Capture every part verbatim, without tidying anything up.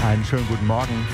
Einen schönen guten Morgen.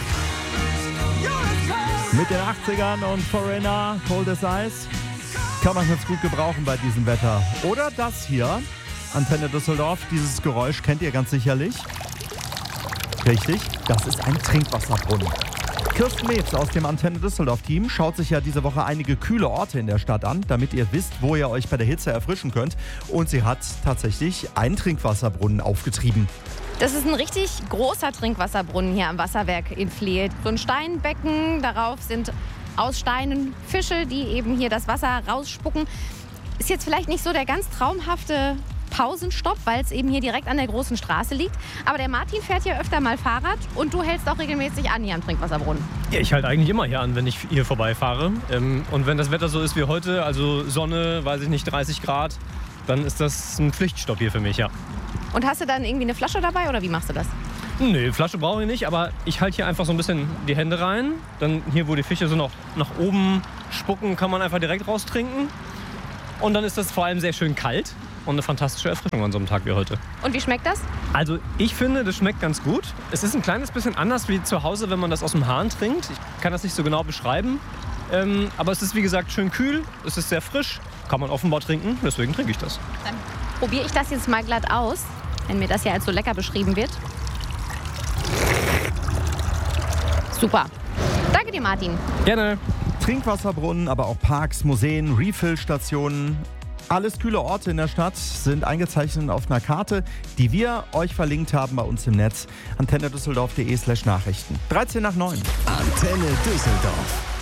Mit den achtzigern und Foreigner, Cold as Ice, kann man ganz gut gebrauchen bei diesem Wetter. Oder das hier, Antenne Düsseldorf, dieses Geräusch kennt ihr ganz sicherlich. Richtig, das ist ein Trinkwasserbrunnen. Kirsten Metz aus dem Antenne Düsseldorf-Team schaut sich ja diese Woche einige kühle Orte in der Stadt an, damit ihr wisst, wo ihr euch bei der Hitze erfrischen könnt. Und sie hat tatsächlich einen Trinkwasserbrunnen aufgetrieben. Das ist ein richtig großer Trinkwasserbrunnen hier am Wasserwerk in Fleet. So ein Steinbecken, darauf sind aus Steinen Fische, die eben hier das Wasser rausspucken. Ist jetzt vielleicht nicht so der ganz traumhafte Pausenstopp, weil es eben hier direkt an der großen Straße liegt. Aber der Martin fährt hier öfter mal Fahrrad und du hältst auch regelmäßig an hier am Trinkwasserbrunnen. Ja, ich halte eigentlich immer hier an, wenn ich hier vorbeifahre. Ähm, und wenn das Wetter so ist wie heute, also Sonne, weiß ich nicht, dreißig Grad, dann ist das ein Pflichtstopp hier für mich, ja. Und hast du dann irgendwie eine Flasche dabei oder wie machst du das? Nee, Flasche brauche ich nicht, aber ich halte hier einfach so ein bisschen die Hände rein. Dann hier, wo die Fische so noch nach oben spucken, kann man einfach direkt raustrinken. Und dann ist das vor allem sehr schön kalt und eine fantastische Erfrischung an so einem Tag wie heute. Und wie schmeckt das? Also ich finde, das schmeckt ganz gut. Es ist ein kleines bisschen anders wie zu Hause, wenn man das aus dem Hahn trinkt. Ich kann das nicht so genau beschreiben. Ähm, aber es ist wie gesagt schön kühl, es ist sehr frisch, kann man offenbar trinken, deswegen trinke ich das. Dann probiere ich das jetzt mal glatt aus, wenn mir das ja als so lecker beschrieben wird. Super. Danke dir, Martin. Gerne. Trinkwasserbrunnen, aber auch Parks, Museen, Refill-Stationen. Alles kühle Orte in der Stadt sind eingezeichnet auf einer Karte, die wir euch verlinkt haben bei uns im Netz. antenne düsseldorf punkt de slash Nachrichten. dreizehn nach neun. Antenne Düsseldorf.